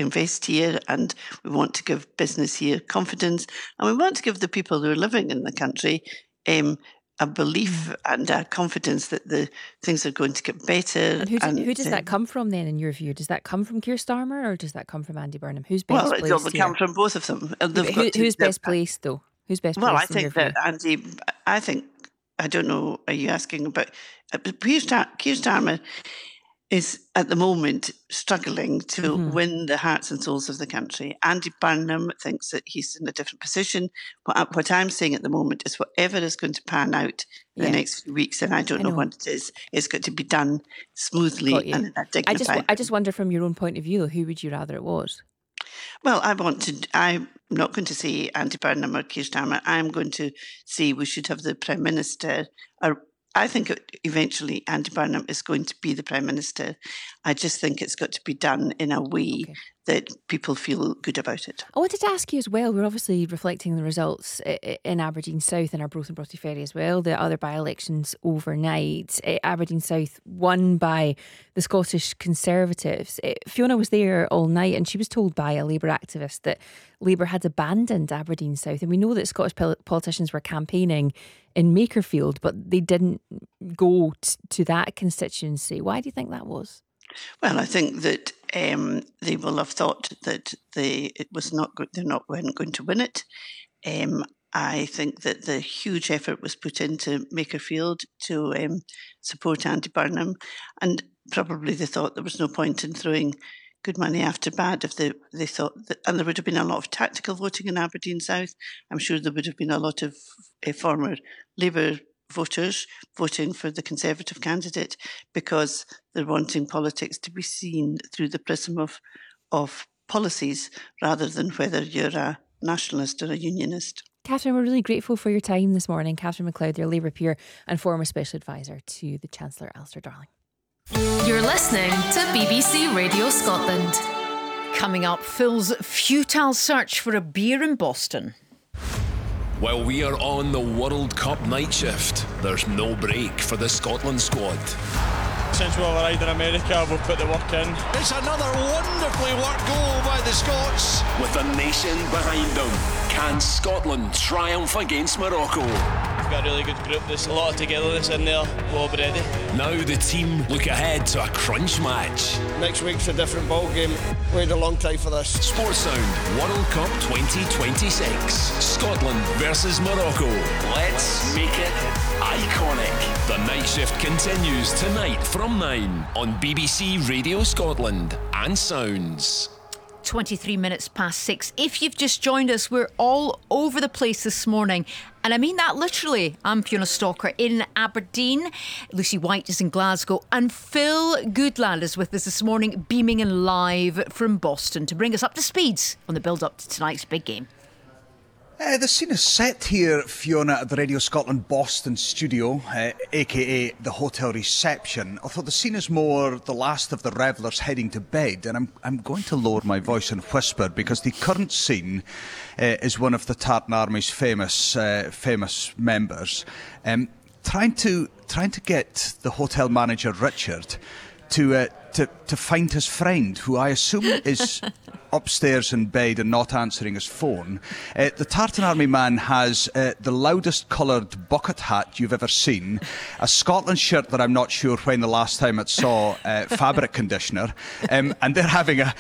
invest here, and we want to give business here confidence, and we want to give the people who are living in the country a belief and a confidence that the things are going to get better. And who does that come from then, in your view? Does that come from Keir Starmer, or does that come from Andy Burnham? Who's best placed Well, it'll come from both of them. Who's best placed, though? Who's best placed? Well, I think that Andy, I don't know, are you asking about... Keir Starmer is at the moment struggling to win the hearts and souls of the country. Andy Burnham thinks that he's in a different position. What I'm saying at the moment is whatever is going to pan out in the next few weeks, and I don't know what it is, it's got to be done smoothly and in a dignified. I just wonder, from your own point of view, though, who would you rather it was? Well, I'm not going to say Andy Burnham or Keir Starmer. I'm going to say we should have the Prime Minister. I think eventually Andy Burnham is going to be the Prime Minister. I just think it's got to be done in a way that people feel good about it. I wanted to ask you as well, we're obviously reflecting the results in Aberdeen South and Arbroath and Broughty Ferry as well, the other by-elections overnight. Aberdeen South won by the Scottish Conservatives. Fiona was there all night, and she was told by a Labour activist that Labour had abandoned Aberdeen South. And we know that Scottish politicians were campaigning in Makerfield, but they didn't go to that constituency. Why do you think that was? Well, I think that they will have thought that they're not going to win it. I think that the huge effort was put into Makerfield to support Andy Burnham, and probably they thought there was no point in throwing good money after bad if they thought that, and there would have been a lot of tactical voting in Aberdeen South. I'm sure there would have been a lot of former Labour voters voting for the Conservative candidate because they're wanting politics to be seen through the prism of policies rather than whether you're a nationalist or a unionist. Catherine, we're really grateful for your time this morning. Catherine MacLeod, your Labour peer and former Special Advisor to the Chancellor Alistair Darling. You're listening to BBC Radio Scotland. Coming up, Phil's futile search for a beer in Boston. While we are on the World Cup night shift, there's no break for the Scotland squad. Since we've arrived in America, we've put the work in. It's another wonderfully worked goal by the Scots. With the nation behind them, can Scotland triumph against Morocco? We've got a really good group. There's a lot of togetherness in there. We'll be ready. Now the team look ahead to a crunch match. Next week's a different ball game. Waited a long time for this. Sports Sound World Cup 2026. Scotland versus Morocco. Let's make it iconic. The night shift continues tonight from 9 on BBC Radio Scotland and Sounds. 23 minutes past 6. If you've just joined us, we're all over the place this morning. And I mean that literally. I'm Fiona Stalker in Aberdeen. Lucy White is in Glasgow. And Phil Goodland is with us this morning, beaming in live from Boston to bring us up to speed on the build-up to tonight's big game. The scene is set here, Fiona, at the Radio Scotland Boston studio, a.k.a. the hotel reception. Although the scene is more the last of the revellers heading to bed, and I'm going to lower my voice and whisper because the current scene is one of the Tartan Army's famous members, trying to get the hotel manager Richard to find his friend, who I assume is upstairs in bed and not answering his phone. The Tartan Army man has the loudest coloured bucket hat you've ever seen, a Scotland shirt that I'm not sure when the last time it saw fabric conditioner, and they're having a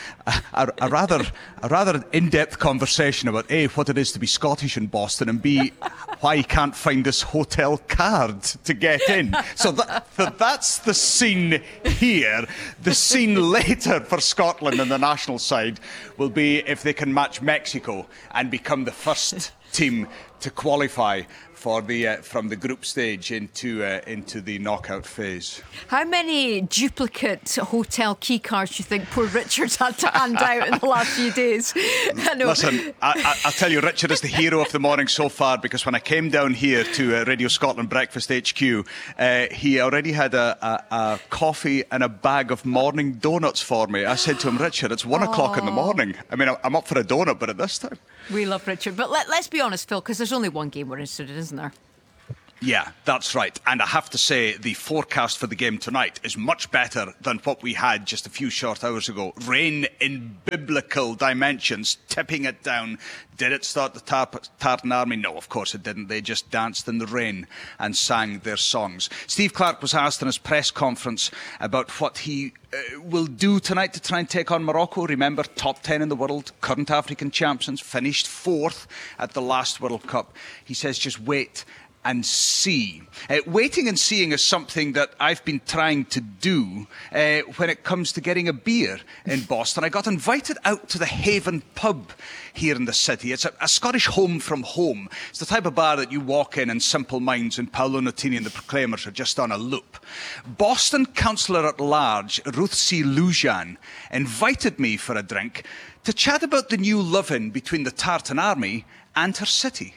rather in-depth conversation about A, what it is to be Scottish in Boston, and B, why he can't find his hotel card to get in. So that's the scene here. The scene later for Scotland on the national side will be if they can match Mexico and become the first team to qualify for the from the group stage into the knockout phase. How many duplicate hotel key cards do you think poor Richard's had to hand out in the last few days? Listen, I'll tell you, Richard is the hero of the morning so far, because when I came down here to Radio Scotland Breakfast HQ, he already had a coffee and a bag of morning donuts for me. I said to him, Richard, it's 1 o'clock in the morning. I mean, I'm up for a donut, but at this time. We love Richard. But let's be honest, Phil, because there's only one game we're interested in, isn't there? Yeah, that's right. And I have to say, the forecast for the game tonight is much better than what we had just a few short hours ago. Rain in biblical dimensions, tipping it down. Did it start the Tartan Army? No, of course it didn't. They just danced in the rain and sang their songs. Steve Clarke was asked in his press conference about what he will do tonight to try and take on Morocco. Remember, top 10 in the world, current African champions, finished 4th at the last World Cup. He says just wait and see. Waiting and seeing is something that I've been trying to do when it comes to getting a beer in Boston. I got invited out to the Haven pub here in the city. It's a Scottish home from home. It's the type of bar that you walk in and Simple Minds and Paolo Nutini and the Proclaimers are just on a loop. Boston Councillor at Large, Ruth C. Lujan, invited me for a drink to chat about the new love-in between the Tartan Army and her city.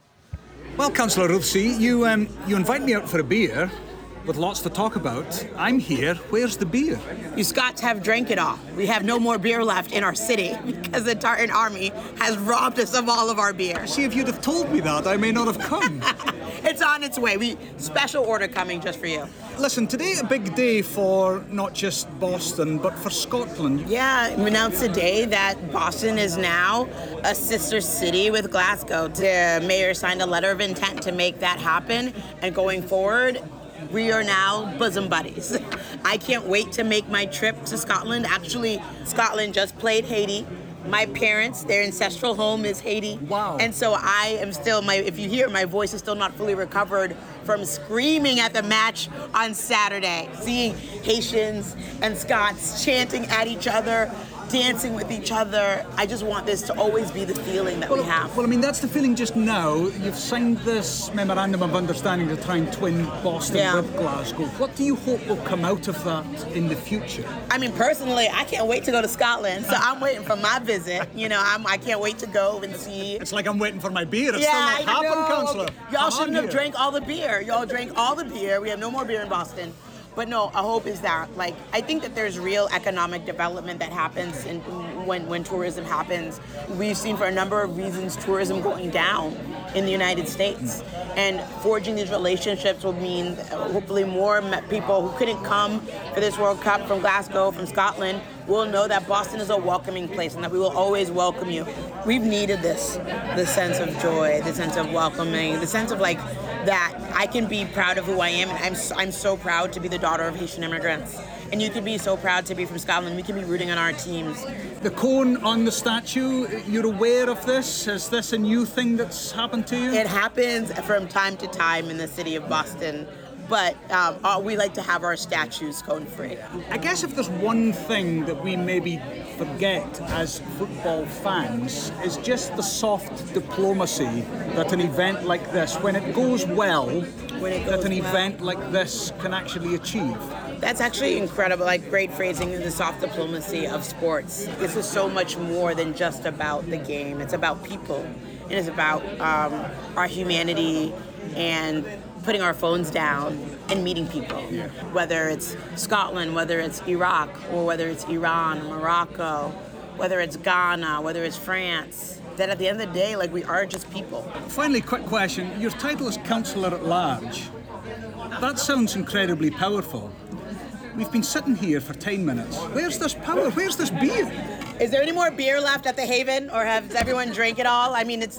Well, Councillor Ruth C., you invite me out for a beer with lots to talk about. I'm here. Where's the beer? You Scots have drank it all. We have no more beer left in our city because the Tartan Army has robbed us of all of our beer. See, if you'd have told me that, I may not have come. It's on its way. Special order coming just for you. Listen, today a big day for not just Boston, but for Scotland. Yeah, we announced today that Boston is now a sister city with Glasgow. The mayor signed a letter of intent to make that happen, and going forward, we are now bosom buddies. I can't wait to make my trip to Scotland. Actually, Scotland just played Haiti. My parents, their ancestral home is Haiti. Wow. And so I am still, if you hear, my voice is still not fully recovered from screaming at the match on Saturday. Seeing Haitians and Scots chanting at each other, dancing with each other. I just want this to always be the feeling that we have. Well, I mean, that's the feeling just now. You've signed this memorandum of understanding to try and twin Boston with Glasgow. What do you hope will come out of that in the future? I mean, personally, I can't wait to go to Scotland, so I'm waiting for my visit. You know, I can't wait to go and see. It's like I'm waiting for my beer. It's still not happened, Councillor. Y'all shouldn't have drank all the beer. Y'all drank all the beer. We have no more beer in Boston. But no, a hope is that, I think that there's real economic development that happens when tourism happens. We've seen for a number of reasons tourism going down in the United States. And forging these relationships will mean hopefully more people who couldn't come for this World Cup from Glasgow, from Scotland, will know that Boston is a welcoming place and that we will always welcome you. We've needed this sense of joy, the sense of welcoming, the sense of that I can be proud of who I am, and I'm so proud to be the daughter of Haitian immigrants. And you can be so proud to be from Scotland. We can be rooting on our teams. The cone on the statue, you're aware of this? Is this a new thing that's happened to you? It happens from time to time in the city of Boston. But we like to have our statues cone-free. I guess if there's one thing that we maybe forget as football fans is just the soft diplomacy that an event like this, when it goes well, event like this can actually achieve. That's actually incredible, great phrasing, the soft diplomacy of sports. This is so much more than just about the game. It's about people. It is about our humanity and putting our phones down and meeting people. Yeah. Whether it's Scotland, whether it's Iraq, or whether it's Iran, Morocco, whether it's Ghana, whether it's France, that at the end of the day, we are just people. Finally, quick question. Your title is Councillor at Large. That sounds incredibly powerful. We've been sitting here for 10 minutes. Where's this power? Where's this beer? Is there any more beer left at the Haven, or has everyone drank it all?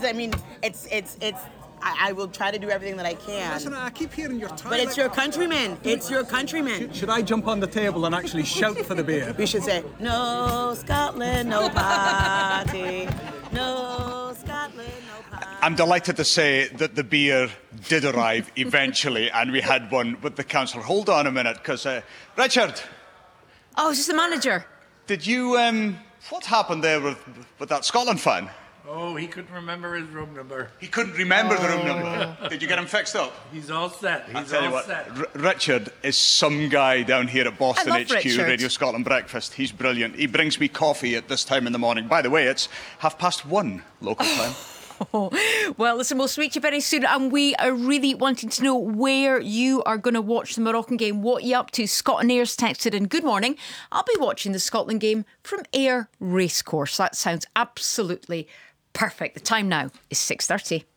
I will try to do everything that I can. Listen, I keep hearing your time. But it's your countrymen. It's your countrymen. Should I jump on the table and actually shout for the beer? We should say, no Scotland, no party. No Scotland, no party. I'm delighted to say that the beer did arrive eventually, and we had one with the councillor. Hold on a minute, because Richard. Oh, is this the manager? Did you, what happened there with that Scotland fan? Oh, he couldn't remember his room number. He couldn't remember the room number. Did you get him fixed up? He's all set. Richard is some guy down here at Boston HQ, Richard. Radio Scotland Breakfast. He's brilliant. He brings me coffee at this time in the morning. By the way, it's 1:30 local time. Well, listen, we'll speak to you very soon, and we are really wanting to know where you are going to watch the Moroccan game, what you up to. Scott and Ayres texted in, good morning, I'll be watching the Scotland game from Ayr Racecourse. That sounds absolutely perfect. The time now is 6:30.